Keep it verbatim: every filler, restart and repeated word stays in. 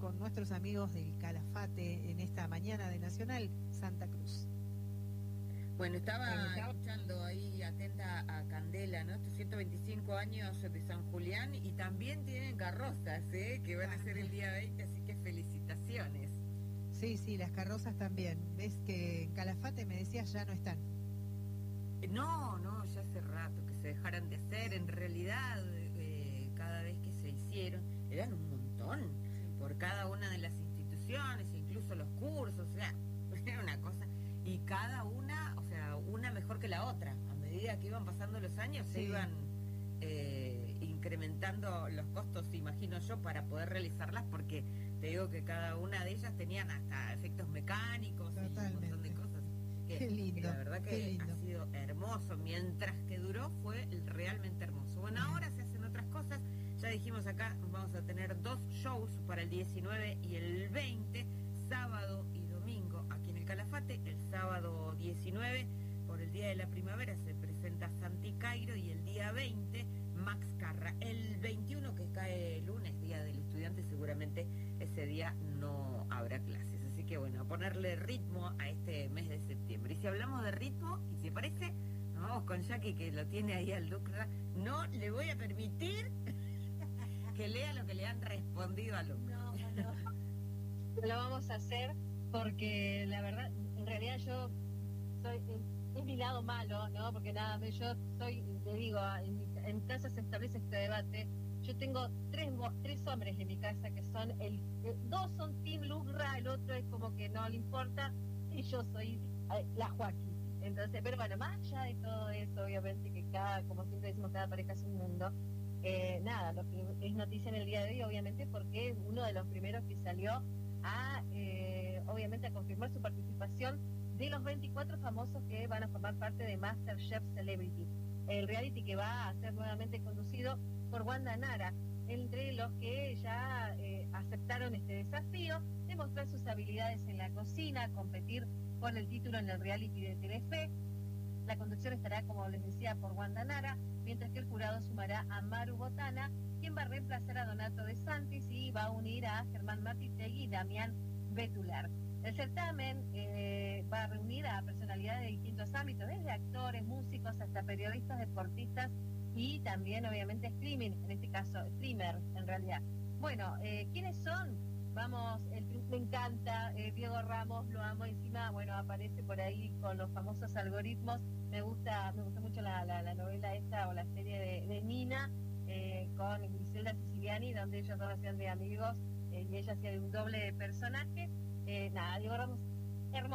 con nuestros amigos del Calafate en esta mañana de Nacional Santa Cruz. Bueno, estaba escuchando ahí atenta a Candela, ¿no? Estos ciento veinticinco años de San Julián, y también tienen carrozas, ¿eh? Que van a ser el día veinte, así que felicitaciones. Sí, sí, las carrozas también. Ves que en Calafate, me decías, ya no están. No, no, ya hace rato que se dejaran de hacer. En realidad, eh, cada vez que se hicieron, eran un montón, por cada una de las instituciones, incluso los cursos, o sea, era una cosa. Y cada una, o sea, una mejor que la otra. A medida que iban pasando los años, sí. se iban eh, incrementando los costos, imagino yo, para poder realizarlas, porque te digo que cada una de ellas tenían hasta efectos mecánicos. Totalmente. Y un montón de cosas. Que, qué lindo, que la verdad que ha sido hermoso. Mientras que duró, fue realmente hermoso. Bueno, ahora se hacen otras cosas. Ya dijimos acá, vamos a tener dos shows para el diecinueve y el veinte, sábado y domingo, aquí en el Calafate. El sábado diecinueve, por el Día de la Primavera, se presenta Santi Cairo, y el día veinte, Max Carra. El veintiuno, que cae lunes, Día del Estudiante, seguramente ese día no habrá clases. Así que bueno, a ponerle ritmo a este mes de septiembre. Y si hablamos de ritmo, y si parece, nos vamos con Jackie, que lo tiene ahí al Lucra. No le voy a permitir que lea lo que le han respondido a Lucra. No, no, no lo vamos a hacer porque la verdad, en realidad yo soy, es mi lado malo, ¿no? Porque nada, yo soy, le digo, en mi, en mi casa se establece este debate. Yo tengo tres, tres hombres en mi casa que son, el, el dos son Team Lucra, el otro es como que no le importa, y yo soy eh, la Joaquín. Entonces, pero bueno, más allá de todo eso, obviamente que cada, como siempre decimos, cada pareja es un mundo. Eh, nada, lo que es noticia en el día de hoy, obviamente, porque es uno de los primeros que salió a, eh, obviamente, a confirmar su participación de los veinticuatro famosos que van a formar parte de MasterChef Celebrity, el reality que va a ser nuevamente conducido por Wanda Nara, entre los que ya eh, aceptaron este desafío de mostrar sus habilidades en la cocina, competir por el título en el reality de Telefe. La conducción estará, como les decía, por Wanda Nara, mientras que el jurado sumará a Maru Botana, quien va a reemplazar a Donato de Santis y va a unir a Germán Martitegui y Damián Betular. El certamen eh, va a reunir a personalidades de distintos ámbitos, desde actores, músicos, hasta periodistas, deportistas y también, obviamente, streaming, en este caso, streamer, en realidad. Bueno, eh, ¿quiénes son? Vamos, el, me encanta, eh, Diego Ramos, lo amo, encima, bueno, aparece por ahí con los famosos algoritmos. Me gusta, me gusta mucho la, la, la novela esta, o la serie de, de Nina, eh, con Griselda Siciliani, donde ellos dos hacían de amigos, eh, y ella hacía de un doble personaje. Eh, nada, Diego Ramos